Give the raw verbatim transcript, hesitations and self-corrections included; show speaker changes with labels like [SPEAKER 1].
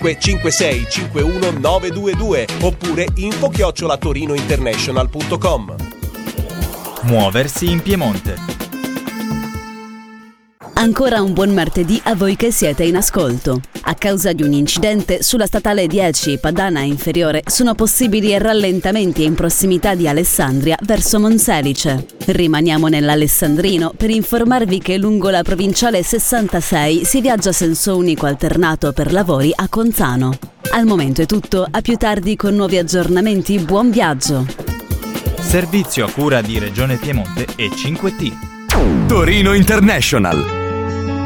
[SPEAKER 1] cinque sei cinque uno nove due due oppure info chiocciola torinointernational punto com.
[SPEAKER 2] Muoversi in Piemonte.
[SPEAKER 3] Ancora un buon martedì a voi che siete in ascolto. A causa di un incidente sulla statale dieci Padana Inferiore sono possibili rallentamenti in prossimità di Alessandria verso Monselice. Rimaniamo nell'Alessandrino per informarvi che lungo la provinciale sessantasei si viaggia a senso unico alternato per lavori a Conzano. Al momento è tutto, a più tardi con nuovi aggiornamenti. Buon viaggio!
[SPEAKER 2] Servizio a cura di Regione Piemonte e cinque T.
[SPEAKER 4] Torino International.